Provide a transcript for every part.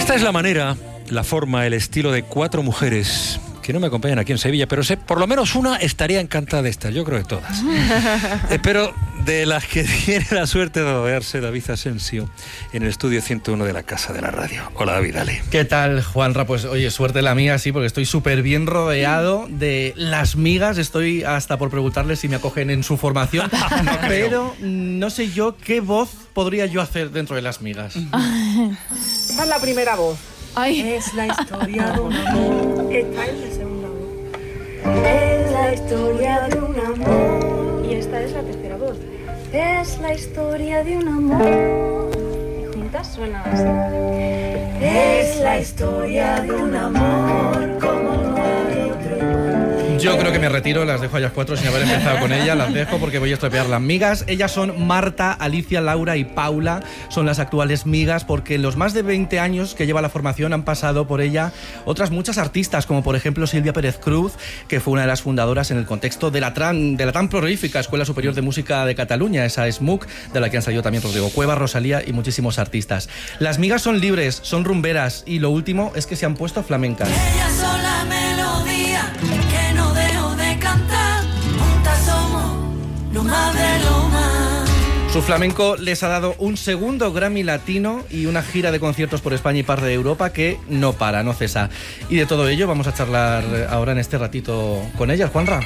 Esta es la manera, la forma, el estilo de 4 mujeres que no me acompañan aquí en Sevilla, pero sé, por lo menos una estaría encantada de estas, yo creo que todas. Pero de las que tiene la suerte de rodearse David Asensio en el estudio 101 de la Casa de la Radio. Hola, David, dale. ¿Qué tal, Juanra? Pues oye, suerte la mía, sí, porque estoy súper bien rodeado de las migas. Estoy hasta por preguntarles si me acogen en su formación, pero no sé yo qué voz podría yo hacer dentro de las migas. Esta es la primera voz. Ay. Es la historia de un amor. Esta es la segunda voz. Es la historia de un amor. Y esta es la tercera voz. Es la historia de un amor. Y juntas suena así. Es la historia de un amor como no hay otro igual. Yo creo que me retiro, las dejo a ellas 4 sin haber empezado con ellas, las dejo porque voy a estropear las migas. Ellas son Marta, Alicia, Laura y Paula, son las actuales migas, porque en los más de 20 años que lleva la formación han pasado por ella otras muchas artistas, como por ejemplo Silvia Pérez Cruz, que fue una de las fundadoras en el contexto de la tan prolífica Escuela Superior de Música de Cataluña, esa SMUC, de la que han salido también Rodrigo Cuevas, Rosalía y muchísimos artistas. Las migas son libres, son rumberas y lo último es que se han puesto flamencas. Ellas son la melodía que no dejo de cantar. Juntas somos lo más de lo más. Su flamenco les ha dado un segundo Grammy Latino y una gira de conciertos por España y parte de Europa que no para, no cesa. Y de todo ello vamos a charlar ahora en este ratito con ellas, Juanra.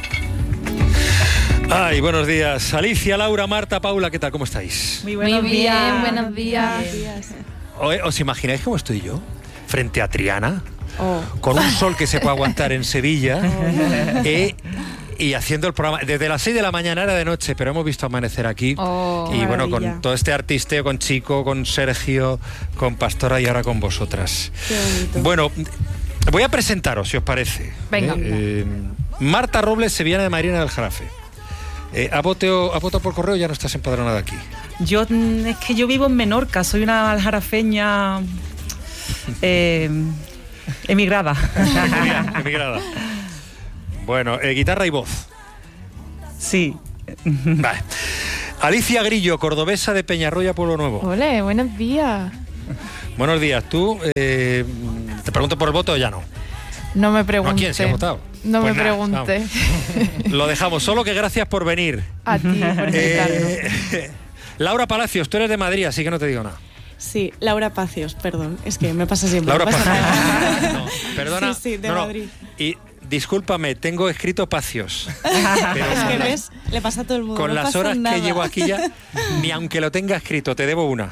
Ay, buenos días. Alicia, Laura, Marta, Paula, ¿qué tal? ¿Cómo estáis? Muy bien, buenos días. ¿Os imagináis cómo estoy yo? Frente a Triana, con un sol que se puede aguantar en Sevilla, y haciendo el programa desde las 6 de la mañana, era de noche, pero hemos visto amanecer aquí. Y bueno, con todo este artisteo, con Chico, con Sergio, con Pastora y ahora con vosotras. Qué bonito. Bueno, voy a presentaros, si os parece. Venga. Marta Robles, sevillana de Marina del Jarafe. ¿Ha votado por correo? Ya no estás empadronada aquí. Es que yo vivo en Menorca, soy una aljarafeña emigrada. Emigrada. Bueno, guitarra y voz. Sí. Vale. Alicia Grillo, cordobesa de Peñarroya, Pueblo Nuevo. Ole, buenos días. Buenos días. ¿Tú te pregunto por el voto o ya no? No me pregunté. ¿A quién se ha votado? No Pues me nada, pregunté. Lo dejamos, solo que gracias por venir. A ti, por invitarnos. Laura Palacios, tú eres de Madrid, así que no te digo nada. Sí, Laura Pacios, perdón, es que me pasa siempre. Laura me pasa Palacios. nada. No, perdona. Sí, de Madrid. Y discúlpame, tengo escrito Pacios. Es que ves, le pasa a todo el mundo. Con no las pasa horas nada. que llevo aquí ya, ni aunque lo tenga escrito, te debo una.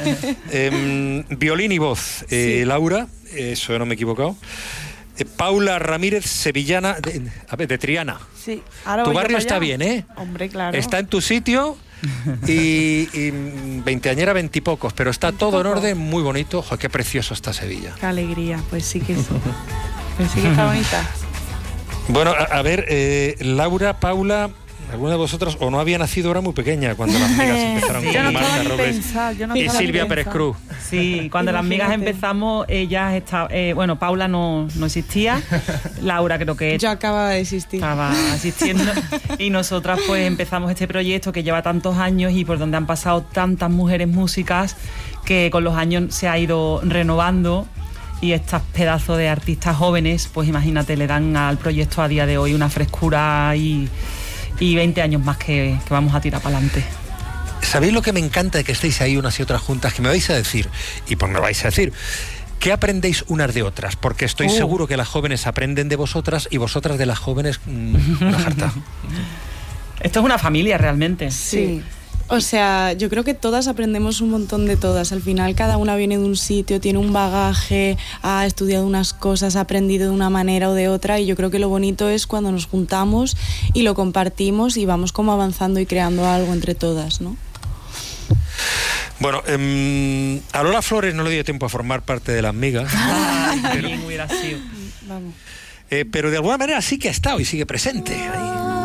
Violín y voz. Laura, eso no me he equivocado. Paula Ramírez, sevillana, de Triana. Sí, ahora Tu voy yo barrio para está allá. bien, ¿eh? Hombre, claro. Está en tu sitio y veinteañera, 20 y pocos, pero está todo en orden, muy bonito. Joder, qué precioso está Sevilla. Qué alegría, pues sí que sí. Pues sí que está bonita. Bueno, a ver, Laura, Paula, alguna de vosotras o no había nacido, era muy pequeña cuando las migas empezaron Sí. con Yo no Marta estaba ni Robles pensada, yo no y estaba ni Silvia Pérez pensada. Cruz. Sí, cuando las migas Imagínate. empezamos, ellas estaban... bueno, Paula no existía, Laura creo que Yo acababa de existir. estaba asistiendo y nosotras pues empezamos este proyecto que lleva tantos años y por donde han pasado tantas mujeres músicas que con los años se ha ido renovando. Y estos pedazos de artistas jóvenes, pues imagínate, le dan al proyecto a día de hoy una frescura y 20 años más que vamos a tirar para adelante. ¿Sabéis lo que me encanta de que estéis ahí unas y otras juntas? Que me vais a decir, y pues me vais a decir, ¿qué aprendéis unas de otras? Porque estoy seguro que las jóvenes aprenden de vosotras y vosotras de las jóvenes una jarta. Esto es una familia realmente. Sí. O sea, yo creo que todas aprendemos un montón de todas. Al final cada una viene de un sitio, tiene un bagaje, ha estudiado unas cosas, ha aprendido de una manera o de otra y yo creo que lo bonito es cuando nos juntamos y lo compartimos y vamos como avanzando y creando algo entre todas, ¿no? Bueno, a Lola Flores no le dio tiempo a formar parte de las migas. Ay, qué bien hubiera sido. Vamos. Pero de alguna manera sí que ha estado y sigue presente. Ahí